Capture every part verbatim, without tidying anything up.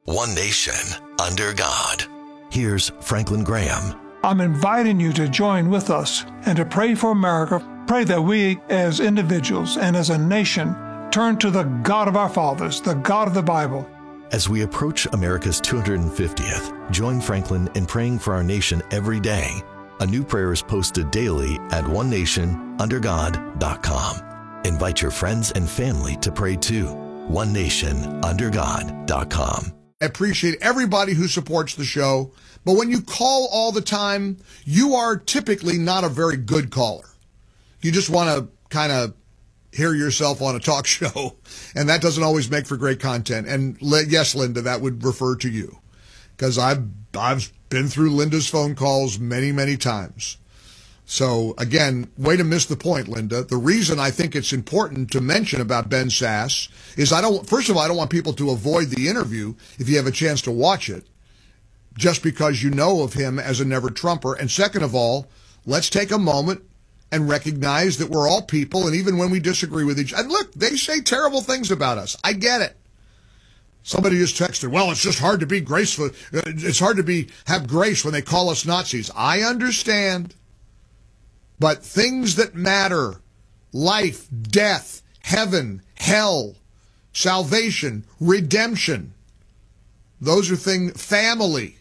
One nation, under God. Here's Franklin Graham. I'm inviting you to join with us and to pray for America. Pray that we, as individuals and as a nation, turn to the God of our fathers, the God of the Bible. As we approach America's two hundred fiftieth, join Franklin in praying for our nation every day. A new prayer is posted daily at one nation under god dot com. Invite your friends and family to pray too. one nation under god dot com. I appreciate everybody who supports the show, but when you call all the time, you are typically not a very good caller. You just want to kind of hear yourself on a talk show, and that doesn't always make for great content. And yes, Linda, that would refer to you, because I've, I've been through Linda's phone calls many, many times. So, again, way to miss the point, Linda. The reason I think it's important to mention about Ben Sasse is I don't, first of all, I don't want people to avoid the interview if you have a chance to watch it, just because you know of him as a never-Trumper. And second of all, let's take a moment and recognize that we're all people, and even when we disagree with each other, and look, they say terrible things about us. I get it. Somebody just texted, well, it's just hard to be graceful. It's hard to be have grace when they call us Nazis. I understand. But things that matter, life, death, heaven, hell, salvation, redemption, those are things, family,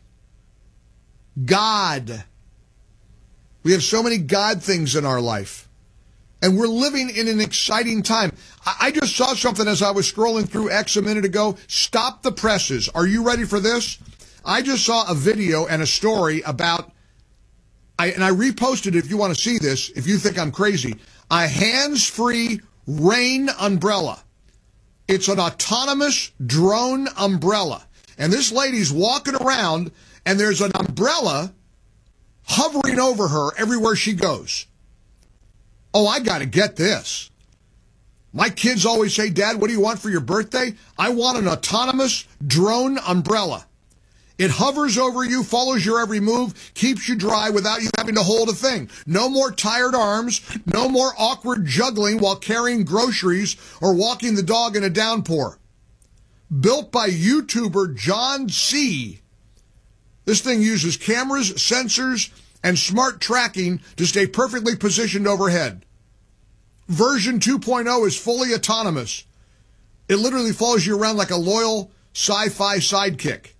God. We have so many God things in our life. And we're living in an exciting time. I just saw something as I was scrolling through X a minute ago. Stop the presses. Are you ready for this? I just saw a video and a story about, I, and I reposted it if you want to see this, if you think I'm crazy, a hands-free rain umbrella. It's an autonomous drone umbrella. And this lady's walking around, and there's an umbrella hovering over her everywhere she goes. Oh, I got to get this. My kids always say, Dad, what do you want for your birthday? I want an autonomous drone umbrella. It hovers over you, follows your every move, keeps you dry without you having to hold a thing. No more tired arms, no more awkward juggling while carrying groceries or walking the dog in a downpour. Built by YouTuber John C. This thing uses cameras, sensors, and smart tracking to stay perfectly positioned overhead. Version two point oh is fully autonomous. It literally follows you around like a loyal sci-fi sidekick.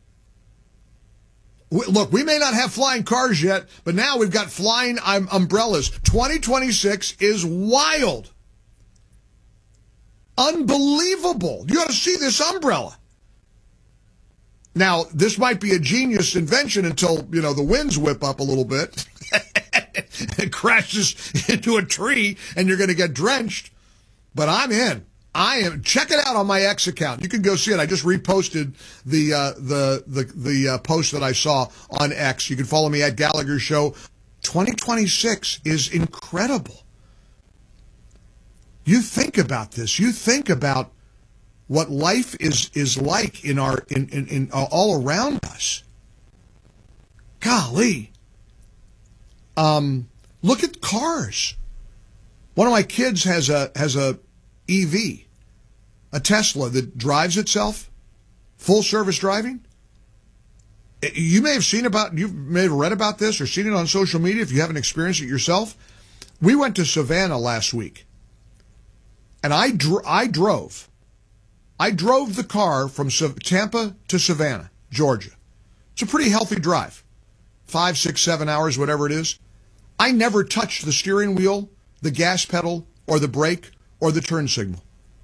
Look, we may not have flying cars yet, but now we've got flying um, umbrellas. twenty twenty-six is wild. Unbelievable. You got to see this umbrella. Now, this might be a genius invention until, you know, the winds whip up a little bit. It crashes into a tree and you're going to get drenched. But I'm in. I am. Check it out on my X account. You can go see it. I just reposted the uh, the the the uh, post that I saw on X. You can follow me at Gallagher Show. twenty twenty-six is incredible. You think about this. You think about what life is is like in our in in, in uh, all around us. Golly. Um, look at cars. One of my kids has a has a E V, a Tesla that drives itself, full service driving. You may have seen about, you may have read about this or seen it on social media if you haven't experienced it yourself. We went to Savannah last week, and I dr- I drove. I drove the car from Tampa to Savannah, Georgia. It's a pretty healthy drive, five, six, seven hours, whatever it is. I never touched the steering wheel, the gas pedal, or the brake, or the turn signal.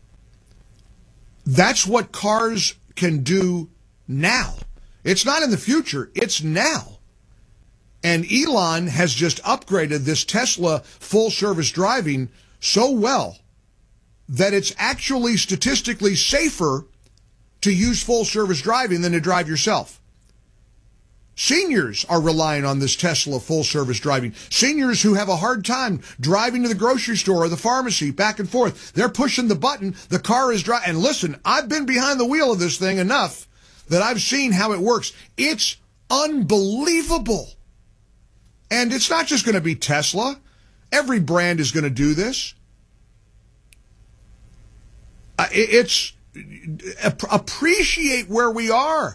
That's what cars can do now. It's not in the future, it's now. And Elon has just upgraded this Tesla full service driving so well that it's actually statistically safer to use full service driving than to drive yourself. Seniors are relying on this Tesla full-service driving. Seniors who have a hard time driving to the grocery store or the pharmacy back and forth. They're pushing the button. The car is driving. And listen, I've been behind the wheel of this thing enough that I've seen how it works. It's unbelievable. And it's not just going to be Tesla. Every brand is going to do this. Uh, it's appreciate where we are.